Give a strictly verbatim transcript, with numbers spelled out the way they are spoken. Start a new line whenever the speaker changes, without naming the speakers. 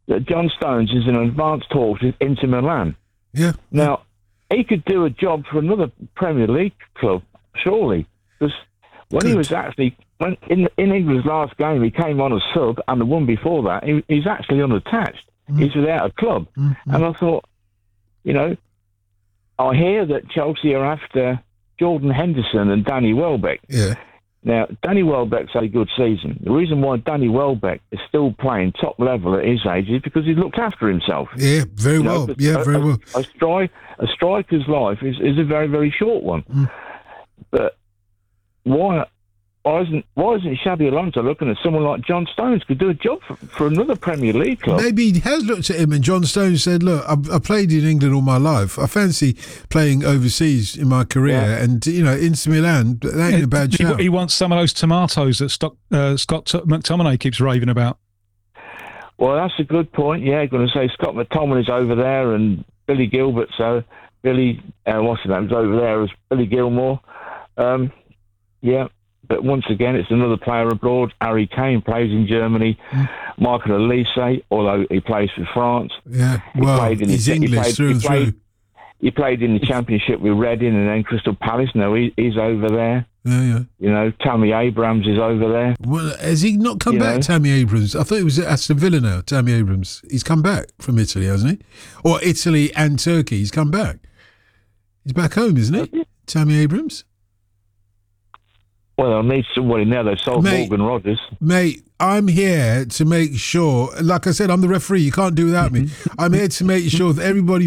that John Stones is in advanced talks with Inter Milan.
Yeah.
Now, he could do a job for another Premier League club, surely. Because when
Good.
he was actually... When in, in England's last game, he came on as sub, and the one before that, he, he's actually unattached. Mm. He's without a club. Mm-hmm. And I thought, you know, I hear that Chelsea are after Jordan Henderson and Danny Welbeck.
Yeah.
Now, Danny Welbeck's had a good season. The reason why Danny Welbeck is still playing top level at his age is because he's looked after himself.
Yeah, very you well. Know, yeah,
a,
very
a,
well.
A, stri- a striker's life is, is a very, very short one. Mm. But why... Why isn't, why isn't Xabi Alonso looking at someone like John Stones could do a job for, for another Premier League club?
Maybe he has looked at him and John Stones said, look, I've, I've played in England all my life. I fancy playing overseas in my career. Yeah. And, you know, Inter Milan, that ain't yeah, a bad
he,
shout.
He wants some of those tomatoes that Stock, uh, Scott McTominay keeps raving about.
Well, that's a good point. Yeah, going to say Scott McTominay's over there and Billy Gilbert. So Billy, uh, what's his name, is over there as Billy Gilmore. Um, yeah. But once again, it's another player abroad. Harry Kane plays in Germany. Mm. Michael Olise, although he plays for France.
Yeah, well, he played in he's the, English he played, through and
he played,
through.
He played in the Championship with Reading and then Crystal Palace. No, he, he's over there.
Yeah, yeah.
You know, Tammy Abrams is over there.
Well, has he not come
you
back,
know?
Tammy Abrams? I thought it was at Aston Villa now, Tammy Abrams. He's come back from Italy, hasn't he? Or Italy and Turkey. He's come back. He's back home, isn't he? Tammy Abrams?
Well, I need somebody now. They sold mate, Morgan Rogers.
Mate, I'm here to make sure, like I said, I'm the referee. You can't do without me. I'm here to make sure that everybody